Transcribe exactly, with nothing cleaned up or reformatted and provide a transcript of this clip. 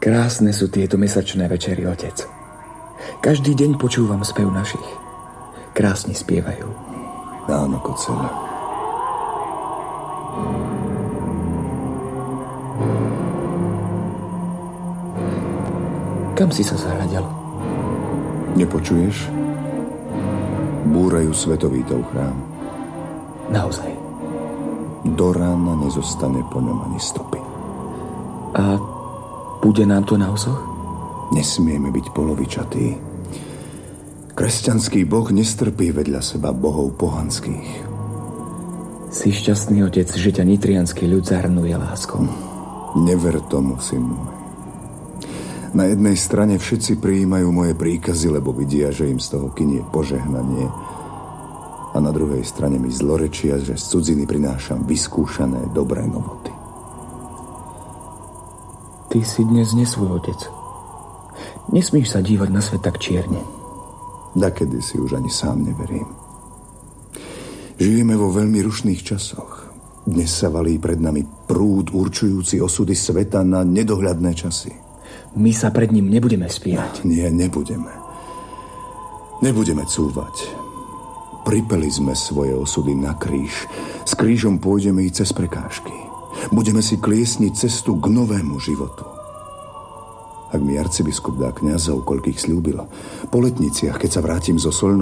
Krásne sú tieto mesačné večery, otec. Každý deň počúvam spev našich. Krásne spievajú. Áno, Koceľ. Kam si sa zahľadel? Nepočuješ? Búrajú Svetovítov chrám. Naozaj. Do rána nezostane po ňom ani stopy. A bude nám to na osoch? Nesmieme byť polovičatí. Kresťanský boh nestrpí vedľa seba bohov pohanských. Si šťastný, otec, že ťa nitriansky ľud zahrnuje láskou. Never tomu, syn môj. Na jednej strane všetci prijímajú moje príkazy, lebo vidia, že im z toho kynie požehnanie. A na druhej strane mi zlorečia, že z cudziny prinášam vyskúšané dobré novoty. Ty si dnes nesvoj, otec. Nesmíš sa dívať na svet tak čierne. Dakedy si už ani sám neverím. Žijeme vo veľmi rušných časoch. Dnes sa valí pred nami prúd určujúci osudy sveta na nedohľadné časy. My sa pred ním nebudeme spierať. Nie, nebudeme. Nebudeme cúvať. Pripeli sme svoje osudy na kríž. S krížom pôjdeme i cez prekážky. Budeme si kliesniť cestu k novému životu. Ak mi arcibiskup dá kňazov, koľkých sľúbil, po letniciach, keď sa vrátim zo solnou